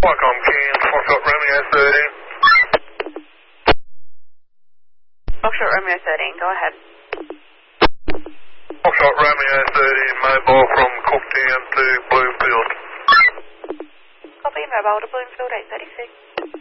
Qualcomm Cairns, Foxtrot Romeo 13. Foxtrot Romeo 13, go ahead. Foxtrot Romeo 13, mobile from Cooktown to Bloomfield. Copy, mobile to Bloomfield 836.